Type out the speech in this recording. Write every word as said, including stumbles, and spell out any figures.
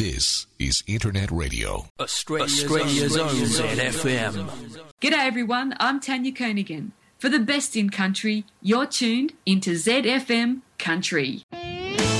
This is Internet Radio. Australia's, Australia's own Z F M. G'day everyone, I'm Tanya Koenigan. For the best in country, you're tuned into Z F M Country.